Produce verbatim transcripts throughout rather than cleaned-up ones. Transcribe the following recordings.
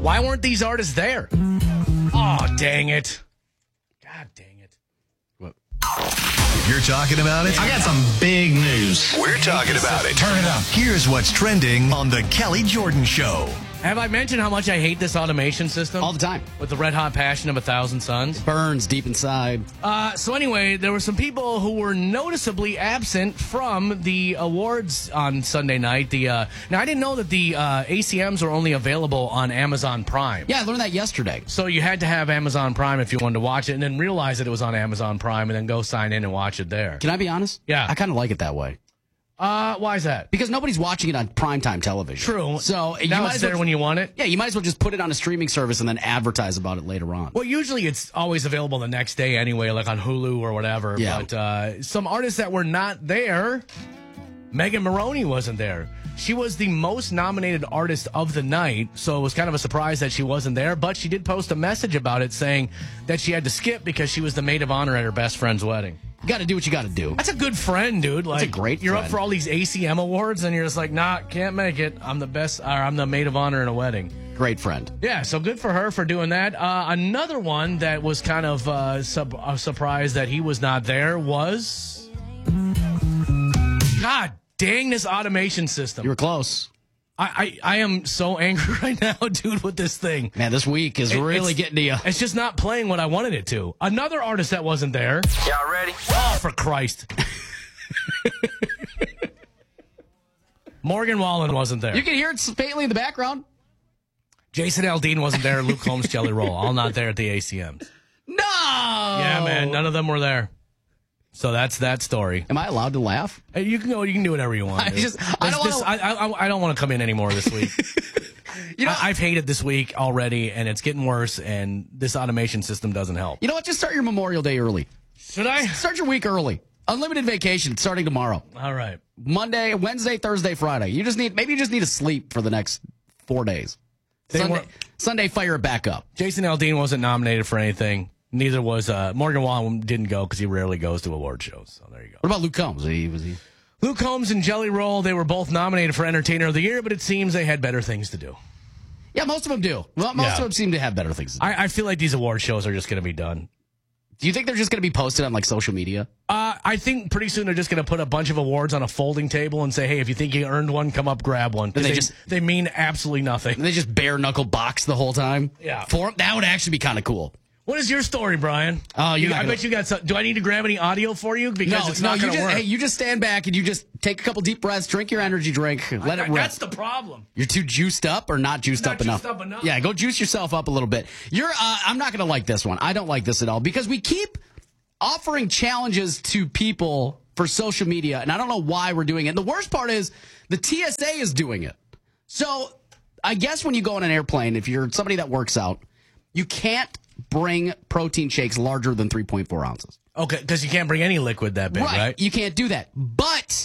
Why weren't these artists there? Oh, dang it. God dang it. What? If you're talking about it, I got some big news. we're talking about it. Turn it up. Here's what's trending on The Kelly Jordan Show. Have I mentioned how much I hate this automation system? All the time. With the red hot passion of a thousand suns? Burns deep inside. Uh, so anyway, there were some people who were noticeably absent from the awards on Sunday night. The uh, Now, I didn't know that the uh, A C Ms were only available on Amazon Prime. Yeah, I learned that yesterday. So you had to have Amazon Prime if you wanted to watch it, and then realize that it was on Amazon Prime, and then go sign in and watch it there. Can I be honest? Yeah. I kind of like it that way. Uh, why is that? Because nobody's watching it on primetime television. True. So you Now might it's as well there when you want it. Yeah, you might as well just put it on a streaming service and then advertise about it later on. Well, usually it's always available the next day anyway, like on Hulu or whatever. Yeah. But uh, some artists that were not there, Megan Maroney wasn't there. She was the most nominated artist of the night, so it was kind of a surprise that she wasn't there. But she did post a message about it saying that she had to skip because she was the maid of honor at her best friend's wedding. You got to do what you got to do. That's a good friend, dude. Like, a great You're friend. up for all these A C M awards, and you're just like, nah, can't make it. I'm the best, or I'm the maid of honor in a wedding. Great friend. Yeah, so good for her for doing that. Uh, another one that was kind of uh, sub- a surprise that he was not there was... God dang this automation system. You were close. I, I, I am so angry right now, dude, with this thing. Man, this week is It- really it's- getting to you. It's just not playing what I wanted it to. Another artist that wasn't there. Y'all ready? Oh, for Christ. Morgan Wallen wasn't there. You can hear it faintly in the background. Jason Aldean wasn't there. Luke Combs, Jelly Roll, all not there at the A C Ms. No! Yeah, man, none of them were there. So that's that story. Am I allowed to laugh? Hey, you can go. You can do whatever you want. I dude. just- I This- don't this- wanna- I, I, I don't want to come in anymore this week. You know, I, I've hated this week already, and it's getting worse. And this automation system doesn't help. you know what? Just start your Memorial Day early. Should I? Start your week early. Unlimited vacation starting tomorrow. All right. Monday, Wednesday, Thursday, Friday. You just need maybe you just need to sleep for the next four days. They Sunday, were- Sunday, fire it back up. Jason Aldean wasn't nominated for anything. Neither was uh, Morgan Wallen. Didn't go because he rarely goes to award shows. So there you go. What about Luke Combs? He was he. Luke Combs and Jelly Roll. They were both nominated for Entertainer of the Year, but it seems they had better things to do. Yeah, most of them do. Well, most Yeah. of them seem to have better things. To do. I, I feel like these award shows are just going to be done. Do you think they're just going to be posted on like social media? Uh, I think pretty soon they're just going to put a bunch of awards on a folding table and say, hey, if you think you earned one, come up, grab one. 'Cause And they they, just- they mean absolutely nothing. And they just bare knuckle box the whole time. Yeah. For that would actually be kind of cool. What is your story, Brian? Oh, you're You- not I gonna- bet you got some. Do I need to grab any audio for you? Because No, it's no, not you going to just work. hey, you just stand back and you just take a couple deep breaths, drink your energy drink, let it rip. That's the problem. You're too juiced up or not juiced Not up enough? juiced up enough. Yeah, go juice yourself up a little bit. You're uh, I'm not going to like this one. I don't like this at all because we keep offering challenges to people for social media, and I don't know why we're doing it. And the worst part is the T S A is doing it. So I guess when you go on an airplane, if you're somebody that works out, you can't bring protein shakes larger than three point four ounces. Okay, because you can't bring any liquid that big, right? You can't do that. But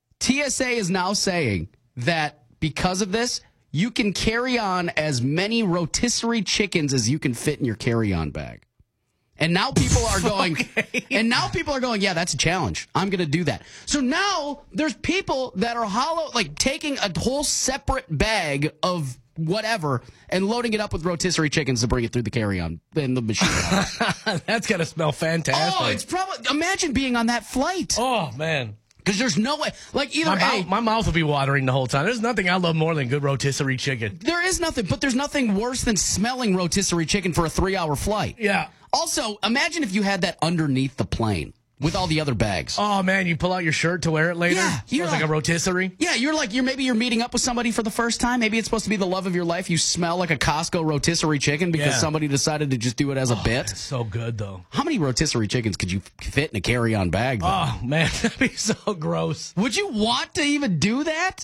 T S A is now saying that because of this, you can carry on as many rotisserie chickens as you can fit in your carry-on bag. And now people are going, Okay. and now people are going, yeah, that's a challenge. I'm going to do that. So now there's people that are hollow, like taking a whole separate bag of whatever and loading it up with rotisserie chickens to bring it through the carry-on in the machine. That's got to smell fantastic. Oh, it's probably, imagine being on that flight. Oh, man. Because there's no way, like either My, A, mouth, my mouth will be watering the whole time. There's nothing I love more than good rotisserie chicken. there is nothing, but there's nothing worse than smelling rotisserie chicken for a three-hour flight. Yeah. Also, imagine if you had that underneath the plane with all the other bags. Oh, man, you pull out your shirt to wear it later? Yeah, you're Smells like a like- rotisserie? Yeah, you're like you're maybe you're meeting up with somebody for the first time. Maybe it's supposed to be the love of your life. You smell like a Costco rotisserie chicken because Yeah. somebody decided to just do it as a bit. It's so good, though. How many rotisserie chickens could you fit in a carry-on bag? Though? Oh, man, that'd be so gross. Would you want to even do that?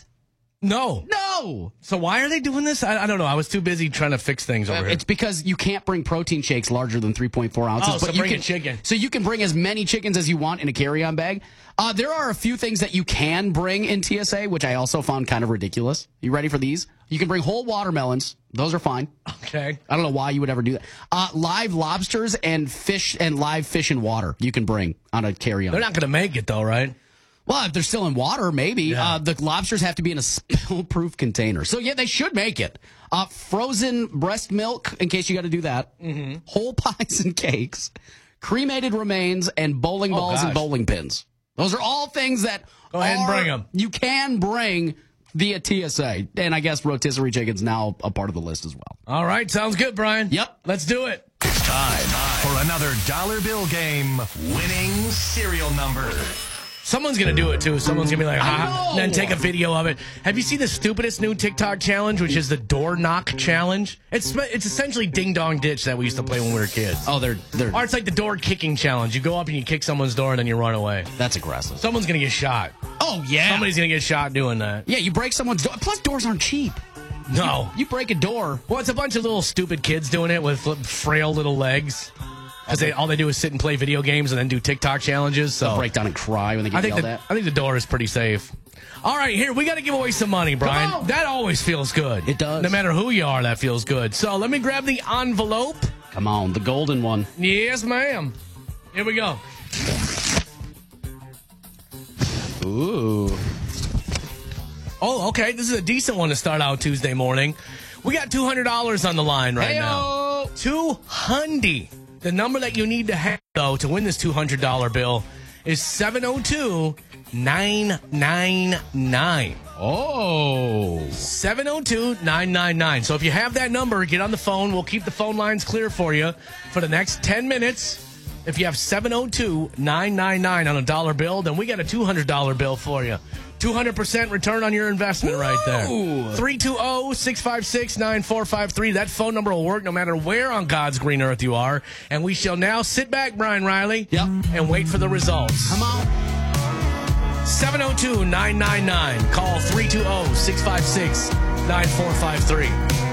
No. No. So why are they doing this? I, I don't know. I was too busy trying to fix things over here. It's because you can't bring protein shakes larger than three point four ounces. Oh, so but you bring a can, chicken. So you can bring as many chickens as you want in a carry-on bag. Uh, there are a few things that you can bring in T S A, which I also found kind of ridiculous. You ready for these? You can bring whole watermelons. Those are fine. Okay. I don't know why you would ever do that. Uh, live lobsters and fish and live fish and water you can bring on a carry-on. They're not going to make it, though, right? Well, if they're still in water, maybe. Yeah. Uh, the lobsters have to be in a spill-proof container. So, yeah, they should make it. Uh, frozen breast milk, in case you got to do that. Mm-hmm. Whole pies and cakes. Cremated remains and bowling Oh, balls gosh. and bowling pins. Those are all things that Go ahead and are- bring 'em. You can bring via T S A. And I guess rotisserie chicken's now a part of the list as well. All right, sounds good, Brian. Yep. Let's do it. It's time for another dollar bill game. Winning serial number. Someone's going to do it, too. Someone's going to be like, I ah, know. and then take a video of it. Have you seen the stupidest new TikTok challenge, which is the door knock challenge? It's it's essentially Ding Dong Ditch that we used to play when we were kids. Oh, they're they're Or it's like the door kicking challenge. You go up and you kick someone's door and then you run away. that's aggressive. Someone's going to get shot. Oh, yeah. Somebody's going to get shot doing that. Yeah, you break someone's door. Plus, doors aren't cheap. No. You break a door. Well, it's a bunch of little stupid kids doing it with frail little legs. Because they all they do is sit and play video games and then do TikTok challenges. So Break down and cry when they get I think yelled the, at. I think the door is pretty safe. All right, here we got to give away some money, Brian. on. That always feels good. It does. No matter who you are, that feels good. So let me grab the envelope. Come on, the golden one. Yes, ma'am. Here we go. Ooh. Oh, okay. This is a decent one to start out Tuesday morning. We got two hundred dollars on the line right now. Heyo. two hundred. The number that you need to have, though, to win this two hundred dollar bill is seven oh two, nine nine nine. Oh. seven oh two, nine nine nine. So if you have that number, get on the phone. We'll keep the phone lines clear for you for the next ten minutes. If you have seven oh two, nine nine nine on a dollar bill, then we got a two hundred dollar bill for you. two hundred percent return on your investment right there. three two zero, six five six, nine four five three. That phone number will work no matter where on God's green earth you are. And we shall now sit back, Brian Riley, Yep. and wait for the results. Come on. seven oh two, nine nine nine. Call three two zero, six five six, nine four five three.